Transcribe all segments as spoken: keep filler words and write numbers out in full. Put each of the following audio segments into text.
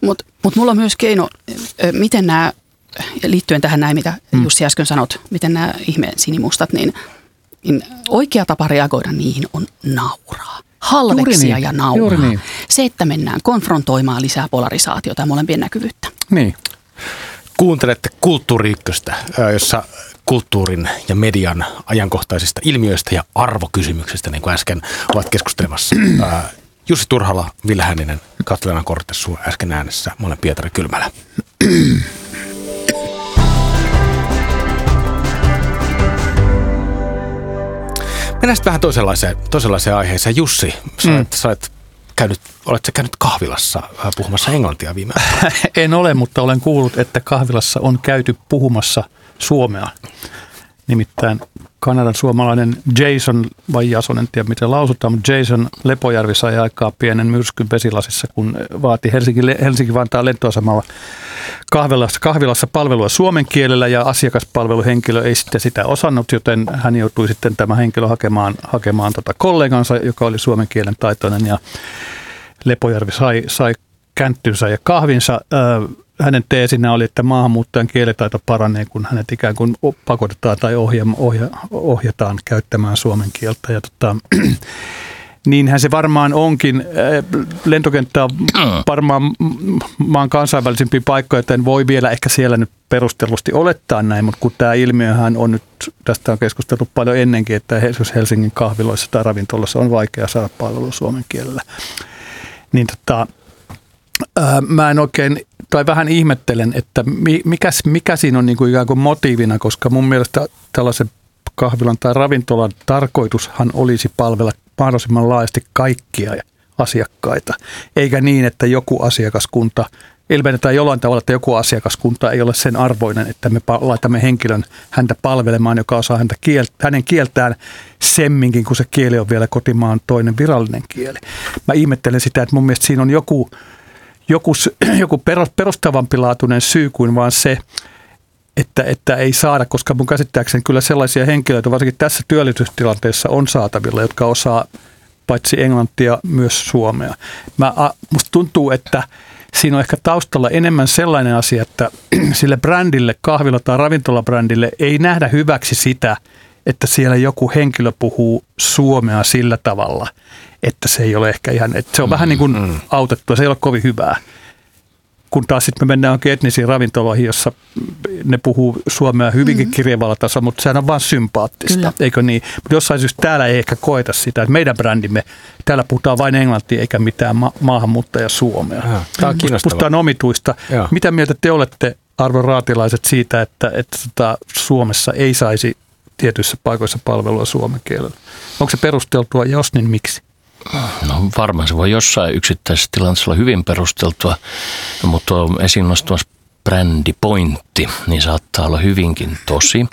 Mutta mut mulla on myös keino, miten nämä, liittyen tähän näin, mitä mm. Jussi äsken sanot, miten nämä ihme sinimustat, niin, niin oikea tapa reagoida niihin on nauraa. Halveksia niin. ja nauraa. Niin. Se, että mennään konfrontoimaan lisää polarisaatiota ja molempien näkyvyyttä. Niin. Kuuntelette Kulttuuri Ykköstä, jossa kulttuurin ja median ajankohtaisista ilmiöistä ja arvokysymyksistä, niin kuin äsken ovat keskustelemassa. Jussi Turhala, Ville Hänninen, Katleena Kortessu äsken äänessä. Mä olen Pietari Kylmälä. Mennään sitten vähän toisenlaiseen, toisenlaiseen aiheeseen. Jussi, sä olet, mm. sä olet käynyt, oletko käynyt kahvilassa puhumassa englantia viime aikoina? En ole, mutta olen kuullut, että kahvilassa on käyty puhumassa suomea. Nimittäin Kanadan suomalainen Jason, vai Jason, en tiedä miten lausutaan, mutta Jason Lepojärvi sai aikaa pienen myrskyn vesilasissa, kun vaati Helsinki, Helsinki-Vantaan lentoasemalla kahvilassa, kahvilassa palvelua suomen kielellä ja asiakaspalveluhenkilö ei sitten sitä osannut, joten hän joutui sitten tämä henkilö hakemaan, hakemaan tota kollegansa, joka oli suomen kielen taitoinen ja Lepojärvi sai, sai känttynsä ja kahvinsa. Hänen teesinä oli, että maahanmuuttajan kielitaito paranee, kun hänet ikään kuin pakotetaan tai ohja, ohja, ohjataan käyttämään suomen kieltä. Ja tota, niinhän se varmaan onkin. Lentokenttä on varmaan maan kansainvälisimpiä paikkoja, joten voi vielä ehkä siellä nyt perustellusti olettaa näin, mutta kun tämä ilmiöhän on nyt, tästä on keskusteltu paljon ennenkin, että Helsingin kahviloissa tai ravintolassa on vaikea saada palvelua suomen kielellä. Niin tota, ää, mä en oikein, tai vähän ihmettelen, että mikä, mikä siinä on niin kuin ikään kuin motiivina, koska mun mielestä tällaisen kahvilan tai ravintolan tarkoitushan olisi palvella mahdollisimman laajasti kaikkia asiakkaita, eikä niin, että joku asiakaskunta, ilmennetään jollain tavalla, että joku asiakaskunta ei ole sen arvoinen, että me laitamme henkilön häntä palvelemaan, joka osaa häntä kiel, hänen kieltään semminkin, kun se kieli on vielä kotimaan toinen virallinen kieli. Mä ihmettelen sitä, että mun mielestä siinä on joku, joku, joku perustavampilaatuinen syy kuin vaan se, Että, että ei saada, koska mun käsittääkseni kyllä sellaisia henkilöitä, varsinkin tässä työllisyystilanteessa on saatavilla, jotka osaa paitsi englantia myös suomea. Mä, musta tuntuu, että siinä on ehkä taustalla enemmän sellainen asia, että sille brändille, kahvila- tai ravintolabrändille ei nähdä hyväksi sitä, että siellä joku henkilö puhuu suomea sillä tavalla, että se ei ole ehkä ihan, että se on mm, vähän niin kuin mm. autettua, se ei ole kovin hyvää. Kun taas sitten me mennään onkin etnisiin ravintoloihin, jossa ne puhuu suomea hyvinkin mm-hmm. kirjavalla tasolla, mutta sehän on vaan sympaattista, Kyllä. eikö niin? Mutta jossain syystä täällä ei ehkä koeta sitä, että meidän brändimme, täällä puhutaan vain englantia eikä mitään ma- maahanmuuttaja suomea. Tämä on kiinnostavaa. Puhutaan omituista. Joo. Mitä mieltä te olette, arvon raatilaiset, siitä, että, että tota Suomessa ei saisi tietyissä paikoissa palvelua suomen kielellä? Onko se perusteltua, jos niin miksi? No varmaan se voi jossain yksittäisessä tilanteessa olla hyvin perusteltua, mutta tuo esiin nostava brändipointti, niin saattaa olla hyvinkin tosi.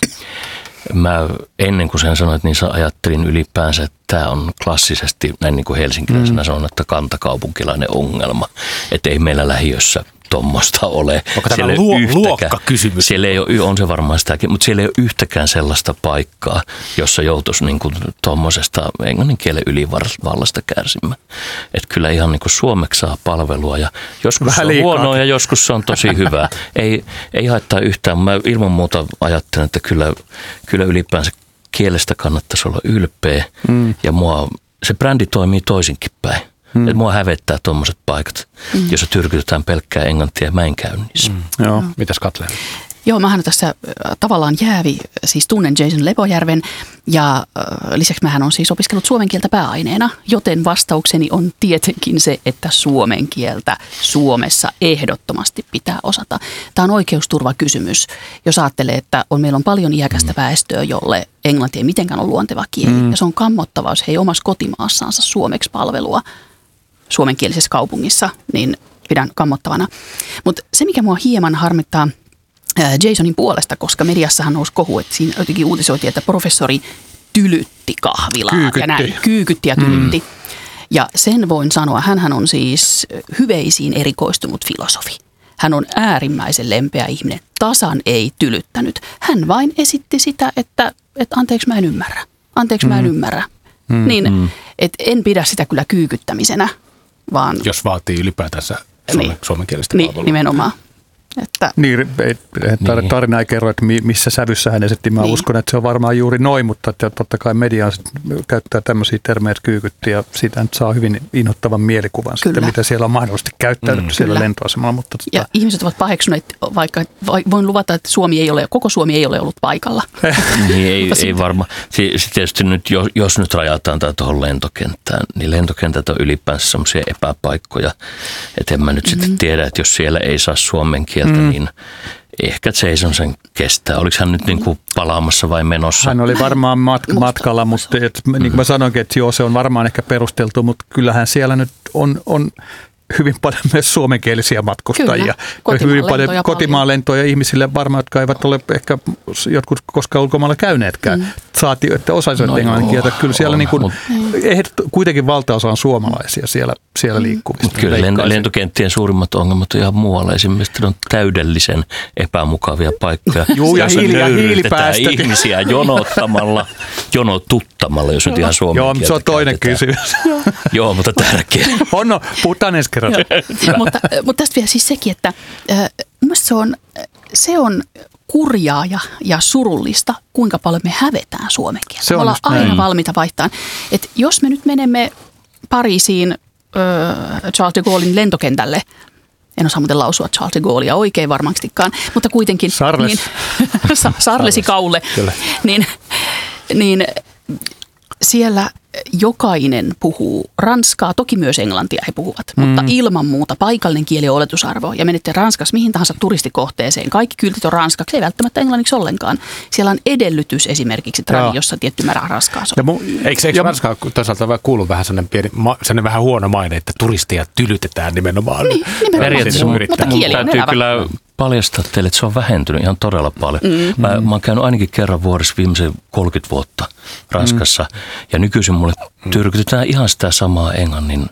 Mä ennen kuin sen sanoit, niin ajattelin ylipäänsä, että tämä on klassisesti, näin niin kuin helsinkiläisenä mm. sanon, että kantakaupunkilainen ongelma, että ei meillä lähiössä tuommoista ole. Onko tämä luo, luokkakysymys? Siellä ei ole, on se varmaan sitäkin, mutta siellä ei ole yhtäkään sellaista paikkaa, jossa joutuisi niin kuin tuommoisesta englannin kielen ylivallasta kärsimään. Että kyllä ihan niin kuin suomeksi saa palvelua ja joskus Vähän se on huonoa ja joskus se on tosi hyvää. Ei, ei haittaa yhtään. Mä ilman muuta ajattelen, että kyllä, kyllä ylipäänsä kielestä kannattaisi olla ylpeä mm. ja mua, se brändi toimii toisinkin päin. Hmm. Että mua hävettää tuommoiset paikat, hmm. jossa tyrkytetään pelkkää englantia ja mä en käy niissä. Hmm. Joo. No. Mitäs Katleen? Joo, mähän on tässä tavallaan jäävi, siis tunnen Jason Lepojärven ja äh, lisäksi mähän on siis opiskellut suomen kieltä pääaineena, joten vastaukseni on tietenkin se, että suomen kieltä Suomessa ehdottomasti pitää osata. Tämä on oikeusturvakysymys, jos ajattelee, että on, meillä on paljon iäkästä väestöä, jolle englanti ei mitenkään ole luonteva kieli mm. ja se on kammottavaa, jos he ei omassa kotimaassaansa suomeksi palvelua suomenkielisessä kaupungissa, niin pidän kammottavana. Mutta se, mikä mua hieman harmittaa Jasonin puolesta, koska mediassahan nousi kohu, että siinä jotenkin uutisoitiin, että professori tylytti kahvilaa. Kyykytti. Ja näin, kyykytti ja tylytti. Mm. Ja sen voin sanoa, hänhän on siis hyveisiin erikoistunut filosofi. Hän on äärimmäisen lempeä ihminen. Tasan ei tylyttänyt. Hän vain esitti sitä, että, että anteeksi mä en ymmärrä. Anteeksi mm. mä en ymmärrä. Mm. Niin, mm. et en pidä sitä kyllä kyykyttämisenä, vaan... Jos vaatii ylipäätänsä Suomen, niin. suomenkielistä Niin, palvelua. nimenomaan. Että, Niin, ei, Niin. tarina ei kerro, että missä sävyssä hän esitti. Mä Niin. uskon, että se on varmaan juuri noin, mutta että totta kai media käyttää tämmöisiä termejä, että kyykytti, ja siitä nyt saa hyvin inhottavan mielikuvan Kyllä. sitten, mitä siellä on mahdollisesti käyttäytynyt mm, siellä kyllä. lentoasemalla. Mutta ja tota, ihmiset ovat paheksuneet, vaikka voin luvata, että Suomi ei ole, koko Suomi ei ole ollut paikalla. Niin ei, Mutta ei varmaan. Sitten tietysti nyt, jos, jos nyt rajataan tämä tuohon lentokenttään, niin lentokentät on ylipäänsä semmoisia epäpaikkoja, että en mä nyt mm-hmm. sitten tiedä, että jos siellä ei saa suomen kieltä, mm. niin ehkä Jason sen kestää. Oliko hän nyt niin kuin palaamassa vai menossa? hän oli varmaan mat- matkalla, mutta et, niin kuin mä sanoinkin, että joo, se on varmaan ehkä perusteltu, mutta kyllähän siellä nyt on, on hyvin paljon myös suomenkielisiä matkustajia. Kyllä. Hyvin paljon lentoja kotimaan lentoja ihmisille varmaan, jotka eivät ole ehkä jotkut koskaan ulkomailla käyneetkään. Mm. Saati, että osaisivat No englannin kieltä. joo, Kyllä siellä on, niin kuin, mut- ehdot- kuitenkin valtaosa on suomalaisia siellä, siellä liikkuvista. Mutta kyllä Leikkaisin. lentokenttien suurimmat ongelmat on ihan muualla. Esimerkiksi ne on täydellisen epämukavia paikkoja. Juu, ja joissa hiili- ja nöyryytetään hiilipäästöt. ihmisiä jonottamalla, jonotuttamalla, jos nyt ihan suomen Joo, mutta se on kieltä toinen käytetään. kysymys. Joo, mutta tärkeä. On, no, puhutaan ensi kerran. mutta, mutta tästä vielä siis sekin, että äh, mielestäni se on, se on kurjaa ja, ja surullista, kuinka paljon me hävetään suomen kieltä. Se on Me ollaan just näin. aina valmiita vaihtamaan. Että jos me nyt menemme Pariisiin äh, Charles de Gaullein lentokentälle, en osaa muuten lausua Charles de Gaullia oikein varmastikaan, mutta kuitenkin. Sarles. Niin, Sa- Sarlesi Kaulle. Kyllä. Niin, niin siellä jokainen puhuu ranskaa, toki myös englantia he puhuvat, mm. mutta ilman muuta paikallinen kieli on oletusarvo. Ja menette Ranskassa mihin tahansa turistikohteeseen, kaikki kyltit on ranskaksi, ei välttämättä englanniksi ollenkaan. Siellä on edellytys esimerkiksi tradiossa tietty määrä raskaas. Ja mu- Eikö, eikö Ranskaan toisaalta kuulu vähän sellainen, pieni, ma, sellainen vähän huono maine, että turisteja tylytetään nimenomaan? Niin, nimenomaan. Periaatteessa mun, Mutta kieli on täytyy elävä. kyllä paljastaa teille, että se on vähentynyt ihan todella paljon. Mm. Mä, mä oon käynyt ainakin kerran vuodessa viimeisen kolmekymmentä vuotta Ranskassa, mm. ja nykyisin mulle tyrkytetään ihan sitä samaa englannin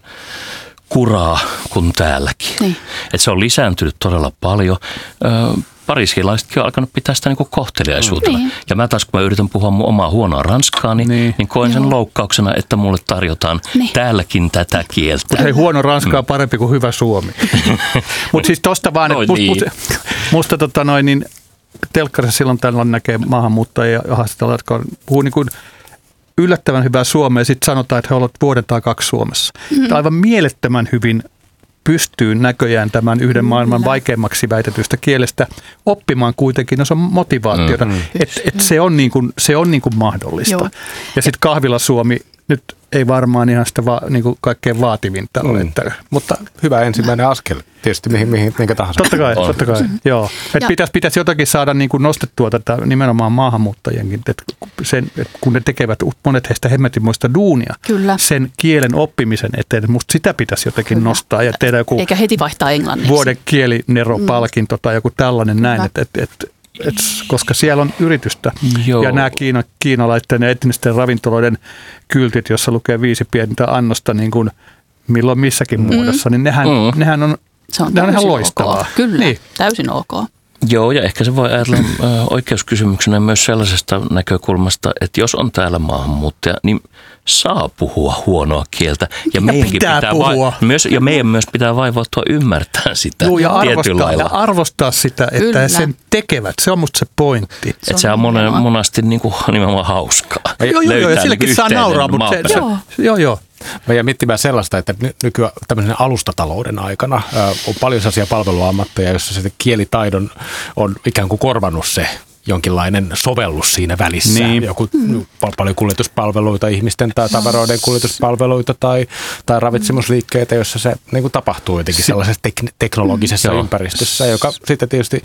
kuraa kuin täälläkin. Niin. Et se on lisääntynyt todella paljon. Ö, Pariisilaisetkin on alkanut pitää sitä niinku kohteliaisuutena. Niin. Ja mä taas, kun mä yritän puhua mun omaa huonoa ranskaa, niin, Niin. niin koen sen loukkauksena, että mulle tarjotaan Niin. täälläkin tätä kieltä. Mutta hei, huono Ranska on parempi kuin hyvä Suomi. Mutta siis tosta vaan, No että must, niin. musta, musta tota noin, niin telkkarissa silloin tällöin näkee maahanmuuttajia ja haastatella, jotka on, puhuu niin kuin yllättävän hyvää suomea ja sitten sanotaan, että he ovat vuoden tai kaksi Suomessa. Mm-hmm. Aivan mielettömän hyvin pystyy näköjään tämän yhden maailman vaikeimmaksi väitetystä kielestä oppimaan kuitenkin, no se on motivaatiota, mm-hmm. että et se on, niin kuin, se on niin kuin mahdollista. Joo. Ja sitten kahvila Suomi nyt ei varmaan ihan sitä va, niin kuin kaikkein vaativinta ole. Mm. Että, Mutta hyvä ensimmäinen askel tietysti mihin, mihin minkä tahansa. totta kai, On. totta kai, joo. Et Ja- pitäisi, pitäisi jotakin saada niin kuin nostettua tätä nimenomaan maahanmuuttajienkin, että sen, että kun ne tekevät monet heistä hemmetinmoista duunia Kyllä. sen kielen oppimisen eteen, musta sitä pitäisi jotenkin Kyllä. nostaa ja tehdä joku Eikä heti vaihtaa englanniksi. vuoden kielineropalkinto tai joku tällainen näin, Kyllä. että et, et, et, koska siellä on yritystä. Joo. Ja nämä Kiina, kiinalaisten ja etnisten ravintoloiden kyltit, jossa lukee viisi pientä annosta niin kuin milloin missäkin mm. muodossa, niin nehän, Mm. nehän on, Se on nehän on ihan täysin loistavaa. ok. Kyllä, Niin. täysin ok. Joo, ja ehkä se voi ajatella ö, oikeuskysymyksenä myös sellaisesta näkökulmasta, että jos on täällä maahanmuuttaja, niin saa puhua huonoa kieltä. Ja, meidänkin pitää puhua. myös, ja meidän myös pitää vaivautua ymmärtää sitä Joo, ja tietyllä arvostaa, ja lailla. arvostaa sitä, että Kyllä. he sen tekevät. Se on musta se pointti. Että se on monen, hienoa. monasti niin kuin, nimenomaan hauskaa. Joo, joo, joo, ja Löytää silläkin niin saa yhteinen nauraa, mutta se, se, maaperä. joo, joo. Mä jäin miettimään sellaista, että ny- nykyään tämmöisen alustatalouden aikana ää, on paljon sellaisia palveluammatteja, joissa se kielitaidon on ikään kuin korvannut se jonkinlainen sovellus siinä välissä. Niin. Joku pal- paljon kuljetuspalveluita, ihmisten tai tavaroiden kuljetuspalveluita tai, tai ravitsemusliikkeitä, jossa se niin kuin tapahtuu jotenkin sellaisessa tek- teknologisessa Joo. ympäristössä, joka sitten tietysti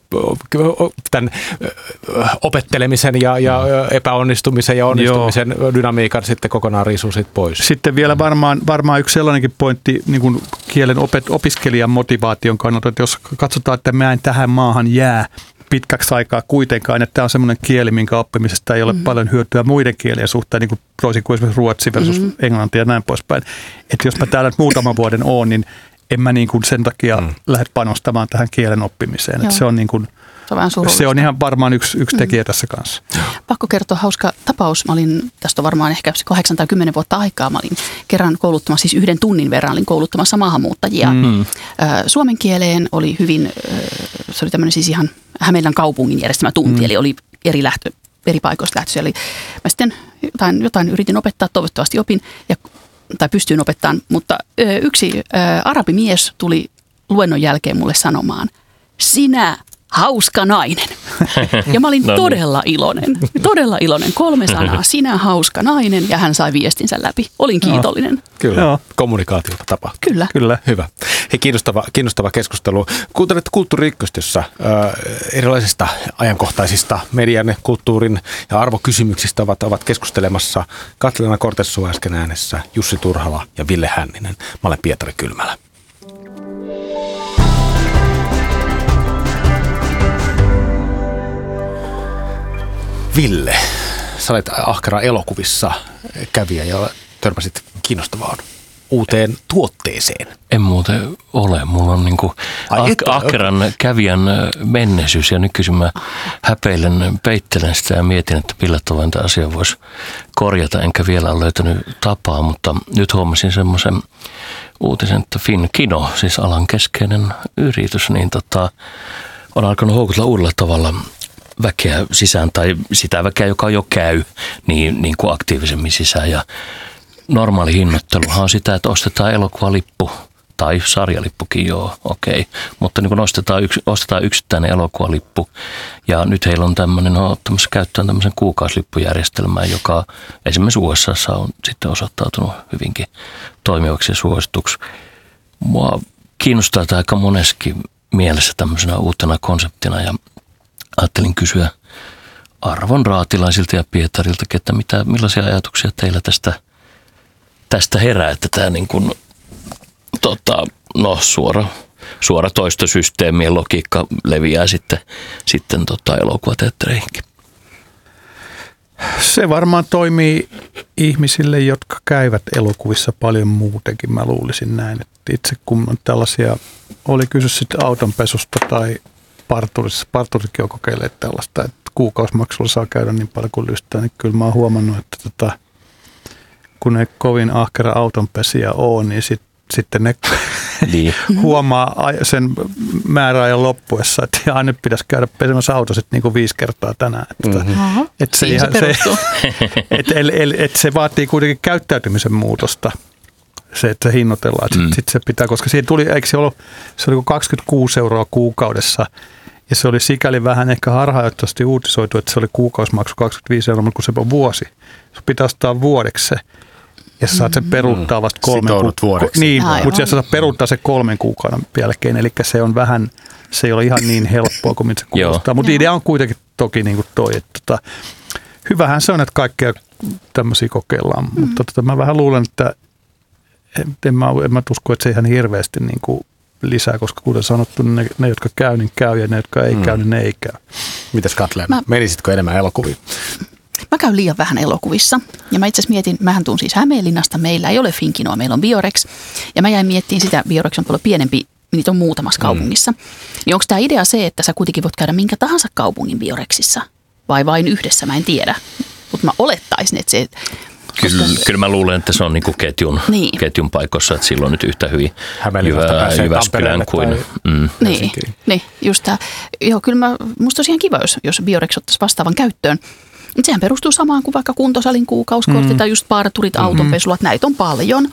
tämän opettelemisen ja, ja epäonnistumisen ja onnistumisen Joo. dynamiikan sitten kokonaan riisuu siitä pois. Sitten vielä varmaan, varmaan yksi sellainenkin pointti niin kuin kielen opet, opiskelijan motivaation kannalta, että jos katsotaan, että mä en tähän maahan jää pitkäksi aikaa kuitenkaan, että tämä on semmoinen kieli, minkä oppimisesta ei ole mm-hmm. paljon hyötyä muiden kielien suhteen, niin kuin toisin kuin esimerkiksi ruotsi versus mm-hmm. englanti ja näin poispäin. Että jos mä täällä nyt muutaman vuoden oon, niin en mä niin kuin sen takia mm. lähde panostamaan tähän kielen oppimiseen. Että se on niin kuin, Se on vähän surullista. Se on ihan varmaan yksi, yksi tekijä mm. tässä kanssa. Pakko kertoa hauska tapaus. Mä olin, tästä on varmaan ehkä kahdeksan tai kymmenen vuotta aikaa, mä olin kerran kouluttamassa, siis yhden tunnin verran olin kouluttamassa maahanmuuttajia. Mm. Suomen kieleen oli hyvin, se oli tämmöinen siis ihan Hämeenlinnan kaupungin järjestämä tunti, mm. eli oli eri lähtö, eri paikoista lähtöisiä. Eli mä sitten jotain, jotain yritin opettaa, toivottavasti opin, ja, tai pystyin opettamaan, mutta yksi arabimies tuli luennon jälkeen mulle sanomaan, sinä hauska nainen. Ja mä olin no niin. todella iloinen, todella iloinen. Kolme sanaa, sinä hauska nainen, ja hän sai viestinsä läpi. Olin kiitollinen. No, kyllä, Joo. kommunikaatiota tapahtuu. Kyllä. Kyllä. Hyvä. Hei, kiinnostava, kiinnostava keskustelu. Kuuntelette Kulttuuri Ykköstä, jossa äh, erilaisista ajankohtaisista median, kulttuurin ja arvokysymyksistä ovat, ovat keskustelemassa Katleena Kortessu äsken äänessä, Jussi Turhala ja Ville Hänninen. Mä olen Pietari Kylmälä. Ville, sä olet ahkera elokuvissa kävijä ja törmäsit kiinnostavaan uuteen tuotteeseen. En muuten ole. Mulla on niinku ah- ahkeran okay. kävijän menneisyys ja nykyisin mä häpeilen, peittelen sitä ja mietin, että millä tavoin tämä asia voisi korjata. Enkä vielä ole löytänyt tapaa, mutta nyt huomasin semmoisen uutisen, että Finkino, siis alan keskeinen yritys, niin tota, on alkanut houkutella uudella tavalla väkeä sisään tai sitä väkeä, joka jo käy, niin, niin kuin aktiivisemmin sisään. Ja normaali hinnoitteluhan on sitä, että ostetaan elokuvalippu tai sarjalippukin, joo, okei. Okay. Mutta niin kun ostetaan, yks, ostetaan yksittäinen elokuvalippu ja nyt heillä on tämmöinen, on ottamassa käyttöön tämmöisen kuukausilippujärjestelmän, joka esimerkiksi U S A:ssa on sitten osoittautunut hyvinkin toimivaksi ja suosituksi. Mua kiinnostaa tämä aika moneskin mielessä tämmöisenä uutena konseptina ja ajattelin kysyä Arvon Raatilaisilta ja Pietariltakin, että mitä, millaisia ajatuksia teillä tästä, tästä herää, että tämä niin kuin, tota, no, suora, suora toistosysteemien logiikka leviää sitten, sitten tota, elokuvateattereihinkin. Se varmaan toimii ihmisille, jotka käyvät elokuvissa paljon muutenkin, mä luulisin näin. Että itse kun on tällaisia, oli kysy sitten autonpesusta tai parturissa, parturikin on kokeilleet tällaista, että kuukausimaksulla saa käydä niin paljon kuin lystää, niin kyllä mä oon huomannut, että tota, kun ei kovin ahkera autonpesiä ole, niin sit, sitten ne niin. huomaa sen määräajan loppuessa, että aina pitäisi käydä pesemässä auto sitten niin kuin viisi kertaa tänään. Että, mm-hmm. että se, ihan, se, että, että se vaatii kuitenkin käyttäytymisen muutosta. Se, että se hinnoitellaan, että mm. sitten sit se pitää, koska siihen tuli, eikö se ollut, se oli kaksikymmentäkuusi euroa kuukaudessa, ja se oli sikäli vähän ehkä harhaanjohtavasti uutisoitu, että se oli kuukausimaksu kaksikymmentäviisi euroa, mutta kun se on vuosi, se pitää ostaa vuodeksi se, ja sä saat sen peruuttaa vasta kolmen kuukauden. Niin, mutta sä saat peruuttaa se kolmen kuukauden jälkeen, eli se on vähän, se ei ole ihan niin helppoa kuin mitä se kuulostaa, mutta idea on kuitenkin toki niin kuin toi, että tota, hyvähän se on, että kaikkea tämmöisiä kokeillaan, mm. mutta tota, mä vähän luulen, että En mä, en mä usko, että se ihan hirveästi niin kuin lisää, koska kuten sanottu, ne, ne jotka käy, niin käy ja ne, jotka ei mm. käy, niin ne ei käy. Mitäs Katleena? Menisitkö enemmän elokuviin? Mä käyn liian vähän elokuvissa ja mä itse asiassa mietin, mähän tuun siis Hämeenlinnasta, meillä ei ole Finkinoa, meillä on Biorex ja mä jäin miettimään sitä, Biorex on paljon pienempi, niitä on muutamassa kaupungissa. Mm. Niin onko tämä idea se, että sä kuitenkin voit käydä minkä tahansa kaupungin Biorexissa vai vain yhdessä, mä en tiedä, mutta mä olettaisin, että se... Kyllä, kyllä mä luulen, että se on niinku ketjun, niin. ketjun paikossa, että silloin nyt yhtä hyvin Jyväskylän kuin... Mm. Niin, niin, just tämä. Joo, kyllä mä, musta olisi ihan kiva, jos, jos Biorex ottaisi vastaavan käyttöön. Mutta sehän perustuu samaan kuin vaikka kuntosalin kuukausikortti mm. tai just parturit, mm-hmm. autonpesulat, näitä on paljon.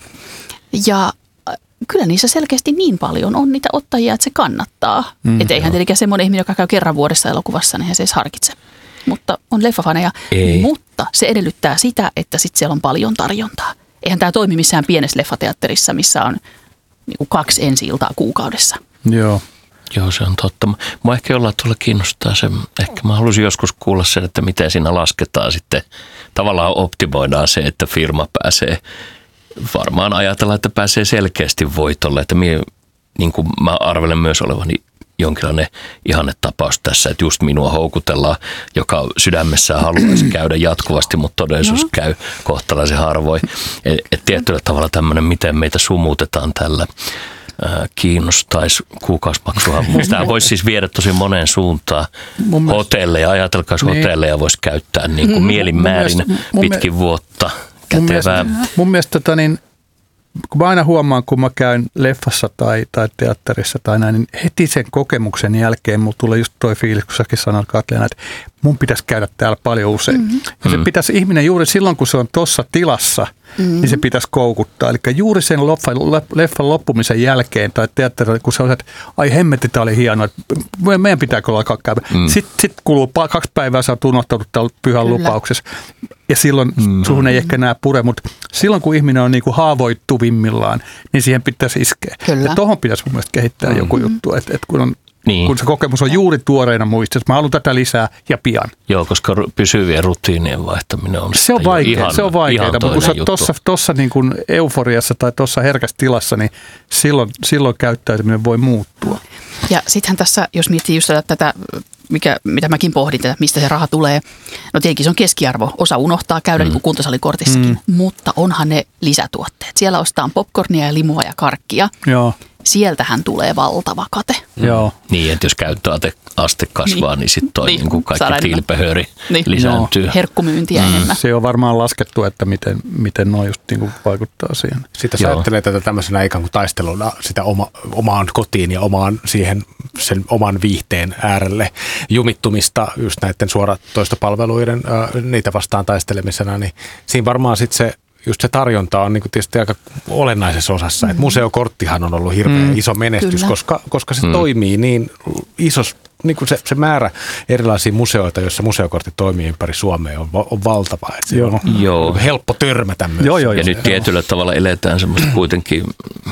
Ja kyllä niissä selkeästi niin paljon on niitä ottajia, että se kannattaa. Mm, että eihän tietenkään semmoinen ihminen, joka käy kerran vuodessa elokuvassa, niin hän se edes harkitse. Mutta on leffafaneja, mutta se edellyttää sitä, että sit siellä on paljon tarjontaa. Eihän tämä toimi missään pienessä leffateatterissa, missä on niinku kaksi ensi-iltaa kuukaudessa. Joo. Joo, se on totta. Mua ehkä jollain tuolla kiinnostaa se, ehkä mä haluaisin joskus kuulla sen, että miten siinä lasketaan sitten. Tavallaan optimoidaan se, että firma pääsee, varmaan ajatellaan, että pääsee selkeästi voitolle. Että mie, niin kuin mä arvelen myös olevani jonkinlainen ihannetapaus tässä, että just minua houkutellaan, joka sydämessään haluaisi käydä jatkuvasti, mutta todellisuus käy kohtalaisen harvoin. Et, et tietyllä tavalla tämmöinen, miten meitä sumutetaan tällä ää, kiinnostaisi kuukausimaksua. Sitä voisi siis viedä tosi moneen suuntaan. Mun mielestä- Hotelleja, ajatelkaa, Niin. hotelleja voisi käyttää niin kuin mielinmäärin Mun mielestä- mun pitkin vuotta. Mun mielestä, Kätevää. mun mielestä tota niin, kun mä aina huomaan, kun mä käyn leffassa tai, tai teatterissa tai näin, niin heti sen kokemuksen jälkeen mulla tulee just toi fiilis, kun säkin sanoit Katleena, että mun pitäisi käydä täällä paljon usein. Mm-hmm. Ja se pitäisi ihminen juuri silloin, kun se on tuossa tilassa, mm-hmm. niin se pitäisi koukuttaa. Eli juuri sen leffan, leffan loppumisen jälkeen tai teatterilla, kun se on, että ai hemmetti, tämä oli hienoa, että meidän pitääkö alkaa käydä. Mm. Sitten sit kuluu kaksi päivää, sä oot unohtanut täällä pyhän Kyllä. lupauksessa. Ja silloin mm. suhun ei ehkä enää pure, mutta silloin kun ihminen on niinku haavoittuvimmillaan, niin siihen pitäisi iskeä. Kyllä. Ja tohon pitäisi mun mielestä kehittää mm. joku juttu, että et kun, on, Niin. kun se kokemus on juuri tuoreena muistissa, mä haluan tätä lisää ja pian. Joo, koska ru- pysyvien rutiinien vaihtaminen on Se on sitten jo vaikeaa, ihan, se on vaikeaa, ihan mutta kun toinen sä oot juttu. tossa, tossa niin kuin euforiassa tai tuossa herkässä tilassa, niin silloin, silloin käyttäytyminen voi muuttua. Ja sittenhän tässä, jos miettii just tätä, mikä, mitä mäkin pohdin, että mistä se raha tulee. No tietenkin se on keskiarvo. Osa unohtaa käydä mm. niin kuin kuntosalikortissakin, mm. mutta onhan ne lisätuotteet. Siellä ostaa popcornia ja limua ja karkkia. Joo, Sieltähän tulee valtava kate. mm. joo. Niin, että jos käyttöaste kasvaa, niin, niin sitten toi Niin, niin kuin kaikki saadaan enemmän. tilpehöri Niin. lisääntyy. Herkkumyyntiä mm. enemmän. Se on varmaan laskettu, että miten, miten nuo just niin kuin vaikuttaa siihen. Sitten jos Joo. ajattelee tätä tämmöisenä ikään kuin taisteluna sitä oma, omaan kotiin ja omaan siihen sen oman viihteen äärelle jumittumista just näiden suoratoistopalveluiden äh, niitä vastaan taistelemisena, niin siinä varmaan sitten se just se tarjonta on niin kuin tietysti aika olennaisessa osassa. Mm. Et museokorttihan on ollut hirveän mm. iso menestys, Kyllä. koska, koska se Mm. toimii niin isos, niin kuin se, se määrä erilaisia museoita, joissa museokortti toimii ympäri Suomea on, on valtava. Et se Joo. on Joo. helppo törmätä myös. Joo, joo, Ja joo. nyt tietyllä tavalla eletään semmoista kuitenkin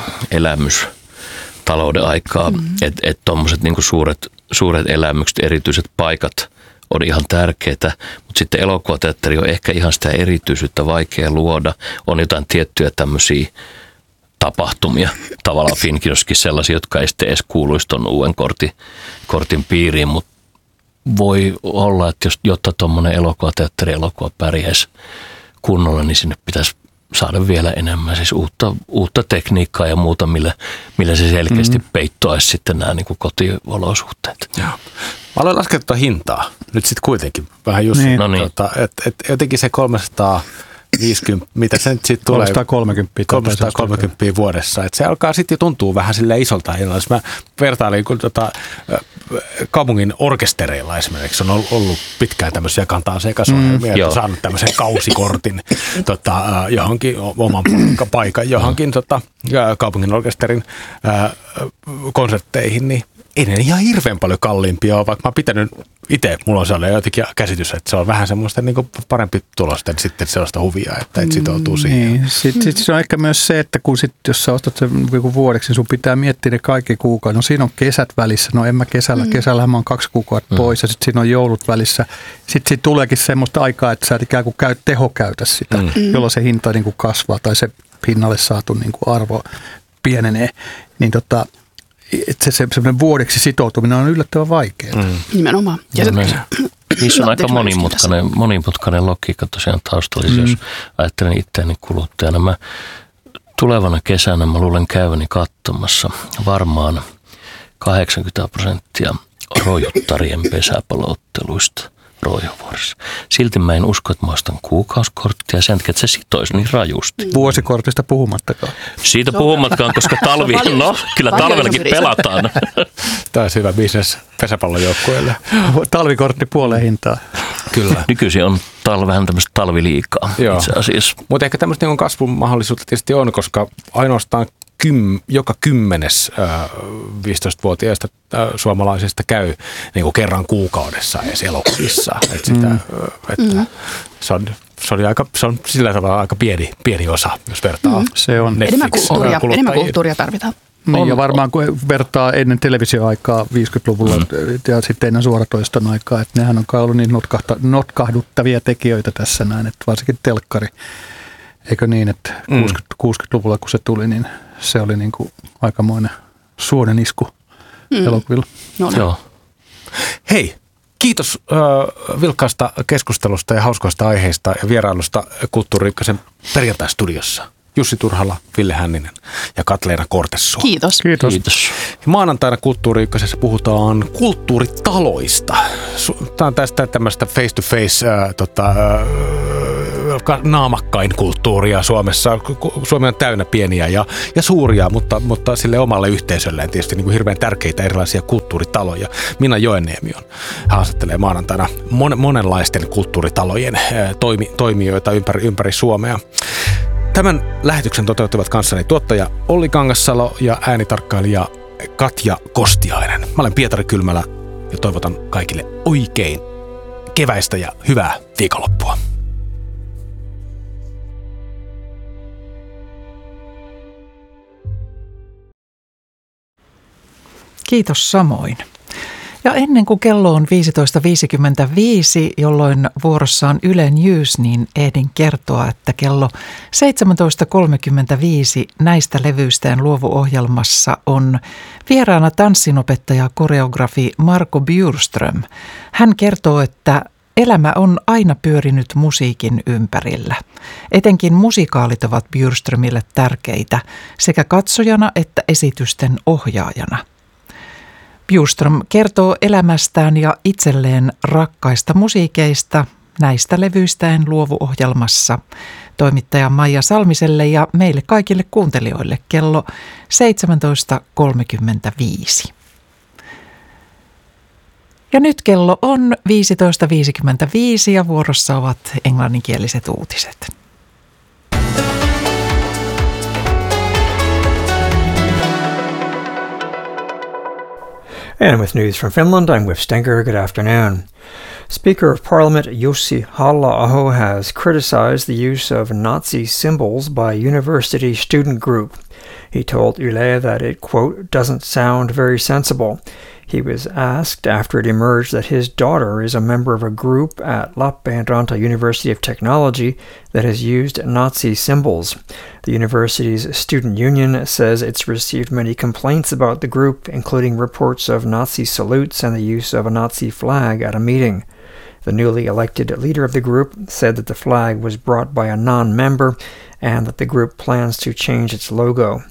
elämystalouden aikaa, mm-hmm. että et tuommoiset niinku suuret, suuret elämykset, erityiset paikat on ihan tärkeitä, mutta sitten elokuvateatteri on ehkä ihan sitä erityisyyttä vaikea luoda. On jotain tiettyjä tämmöisiä tapahtumia, tavallaan Finkinoskin sellaisia, jotka ei sitten edes kuuluisi tuon uuden kortin, kortin piiriin, mutta voi olla, että jos, jotta tuommoinen elokuvateatteri elokuva pärjäisi kunnolla, niin sinne pitäisi saada vielä enemmän siis uutta, uutta tekniikkaa ja muuta, millä, millä se selkeästi mm-hmm. peittoaisi sitten nämä niin kuin kotiolosuhteet. Joo. Mä aloin laskea tuota hintaa nyt sitten kuitenkin vähän just, Niin. No niin. tota, että et jotenkin se kolmesataaviisikymmentä, mitä se nyt sitten tulee? kolmesataakolmekymmentä. kolmesataakolmekymmentä vuodessa. Että se alkaa sitten jo tuntua vähän silleen isolta hinnalla. Jos mä vertailin, kun tota, kaupungin orkestereilla esimerkiksi on ollut pitkään tämmöisiä kanta-asiakasohjelmia, mm, että saanut tämmöisen kausikortin tota, johonkin oman paikan johonkin tota, kaupungin orkesterin ää, konsertteihin, niin ei ne ihan hirveän paljon kalliimpia ole, vaikka mä oon pitänyt itse, mulla on sellainen jotenkin käsitys, että se on vähän semmoista niin kuin parempi tulosta, sitten sellaista huvia, että et sitoutuu siihen. Niin. Sitten sit se on ehkä myös se, että kun sit, jos sä ostat sen joku vuodeksi, niin sun pitää miettiä ne kaikki kuukaudet. No siinä on kesät välissä, no en mä kesällä, mm. kesällähän mä oon kaksi kuukautta pois ja sitten siinä on joulut välissä. Sitten siitä tuleekin semmoista aikaa, että sä et ikään kuin käy, tehokäytä sitä, mm. jolloin se hinta niin kuin kasvaa tai se hinnalle saatu niin kuin arvo pienenee. Niin tota, että se semmoinen vuodeksi sitoutuminen on yllättävän vaikeaa. Mm. Nimenomaan. Ja No, se, niissä on No, aika anteeksi, mä monimutkainen, monimutkainen logiikka tosiaan taustalla. Mm. Jos ajattelen itseäni kuluttajana, mä tulevana kesänä mä luulen käyväni katsomassa varmaan kahdeksankymmentä prosenttia rojuttarien pesäpallootteluista Roijovuorissa. Silti mä en usko, että mä ostan kuukausikorttia sen takia, että se sitoisi niin rajusti. Vuosikortista puhumattakaan. Siitä puhumatkaan, koska talvi, paljon- no kyllä paljon talvellakin isompi riski. pelataan. Tämä olisi hyvä bisnes pesäpallojoukkueelle. Talvikortti puoleen hintaa. Kyllä. Nykyisin on tal- vähän tämmöistä talviliikaa Joo. itse asiassa. Mutta ehkä tämmöistä niin kasvun mahdollisuutta tietysti on, koska ainoastaan kym, joka kymmenes äh, viisitoistavuotiaista äh, suomalaisista käy niin kuin kerran kuukaudessa edes elokuvissa. Et sitä, mm. että mm. se, on, se, on aika, se on sillä tavalla aika pieni, pieni osa, jos vertaa mm. Se on. enemmän, kulttuuria, enemmän kuluttajiin. kulttuuria tarvitaan. Niin, On, ja varmaan kun vertaa ennen televisioaikaa viisikymmentäluvulla mm. ja sitten ennen suoratoiston aikaa, että nehän on kai ollut niin notkahta, notkahduttavia tekijöitä tässä näin, että varsinkin telkkari, eikö niin, että mm. kuusikymmentä, kuusikymmentäluvulla kun se tuli, niin se oli niin kuin aikamoinen suonen isku mm. elokuvilla. No, Joo. Hei, kiitos äh, vilkkaasta keskustelusta ja hauskoista aiheista ja vierailusta Kulttuuri Ykkösen perjantai-studiossa. Jussi Turhala, Ville Hänninen ja Katleena Kortessuo. Kiitos. Kiitos. Kiitos. Maanantaina Kulttuuri Ykkösessä puhutaan kulttuuritaloista. Tämä on tästä tämmöistä face-to-face äh, tota, äh, naamakkain kulttuuria Suomessa. Suomi on täynnä pieniä ja, ja suuria, mutta, mutta sille omalle yhteisölleen tietysti niin kuin hirveän tärkeitä erilaisia kulttuuritaloja. Minna Joenniemi on haastattelee maanantaina mon, monenlaisten kulttuuritalojen äh, toimi, toimijoita ympäri, ympäri Suomea. Tämän lähetyksen toteuttivat kanssani tuottaja Olli Kangassalo ja äänitarkkailija Katja Kostiainen. Mä olen Pietari Kylmälä ja toivotan kaikille oikein keväistä ja hyvää viikonloppua. Kiitos samoin. Ja ennen kuin kello on viisitoista viisikymmentäviisi, jolloin vuorossa on Yle News, niin ehdin kertoa, että kello seitsemäntoista kolmekymmentäviisi näistä levyistään luovuohjelmassa on vieraana tanssinopettaja koreografi Marco Bjurström. Hän kertoo, että elämä on aina pyörinyt musiikin ympärillä. Etenkin musikaalit ovat Bjurströmille tärkeitä sekä katsojana että esitysten ohjaajana. Bjurström kertoo elämästään ja itselleen rakkaista musiikeista näistä levyistään luovuohjelmassa toimittaja Maija Salmiselle ja meille kaikille kuuntelijoille kello seitsemäntoista kolmekymmentäviisi. Ja nyt kello on viisitoista viisikymmentäviisi ja vuorossa ovat englanninkieliset uutiset. And with news from Finland, I'm Whip Stenger. Good afternoon. Speaker of Parliament Jussi Halla-aho has criticized the use of Nazi symbols by university student group. He told Yle that it, quote, doesn't sound very sensible. He was asked after it emerged that his daughter is a member of a group at Lappeenranta University of Technology that has used Nazi symbols. The university's student union says it's received many complaints about the group, including reports of Nazi salutes and the use of a Nazi flag at a meeting. The newly elected leader of the group said that the flag was brought by a non-member and that the group plans to change its logo.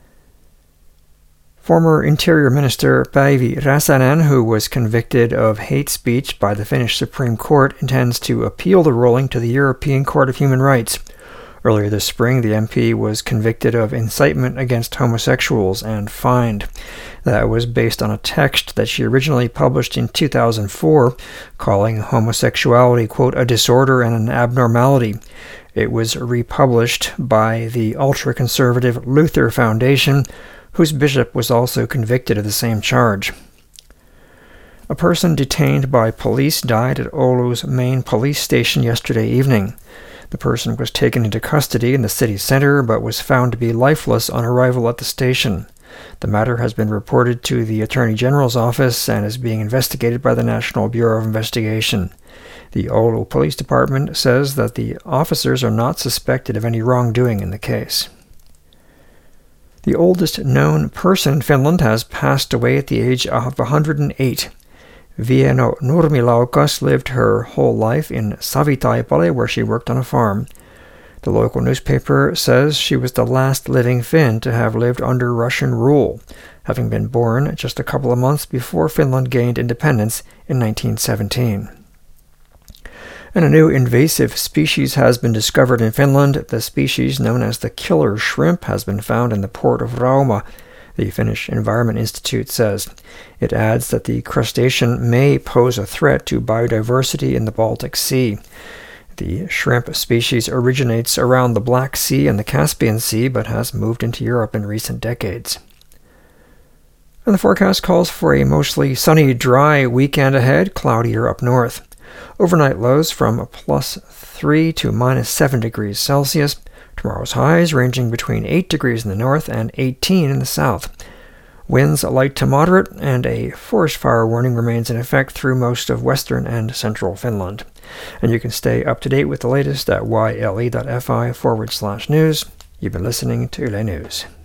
Former Interior Minister Päivi Räsänen, who was convicted of hate speech by the Finnish Supreme Court, intends to appeal the ruling to the European Court of Human Rights. Earlier this spring, the M P was convicted of incitement against homosexuals and fined. That was based on a text that she originally published in two thousand four, calling homosexuality, quote, a disorder and an abnormality. It was republished by the ultra-conservative Luther Foundation, whose bishop was also convicted of the same charge. A person detained by police died at Oulu's main police station yesterday evening. The person was taken into custody in the city center, but was found to be lifeless on arrival at the station. The matter has been reported to the Attorney General's office and is being investigated by the National Bureau of Investigation. The Oulu Police Department says that the officers are not suspected of any wrongdoing in the case. The oldest known person in Finland has passed away at the age of one hundred eight. Vieno Nurmilaukas lived her whole life in Savitaipale, where she worked on a farm. The local newspaper says she was the last living Finn to have lived under Russian rule, having been born just a couple of months before Finland gained independence in nineteen seventeen. And a new invasive species has been discovered in Finland. The species, known as the killer shrimp, has been found in the port of Rauma, the Finnish Environment Institute says. It adds that the crustacean may pose a threat to biodiversity in the Baltic Sea. The shrimp species originates around the Black Sea and the Caspian Sea, but has moved into Europe in recent decades. And the forecast calls for a mostly sunny, dry weekend ahead, cloudier up north. Overnight lows from plus three to minus seven degrees Celsius. Tomorrow's highs ranging between eight degrees in the north and eighteen in the south. Winds light to moderate, and a forest fire warning remains in effect through most of western and central Finland. And you can stay up to date with the latest at yle.fi forward slash news. You've been listening to Yle News.